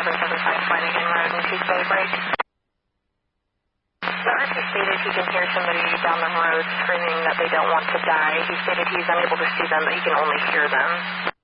775 Flanagan Road in Tuesday break. The RT stated he can hear somebody down the road screaming that they don't want to die. He stated he's unable to see them, but he can only hear them.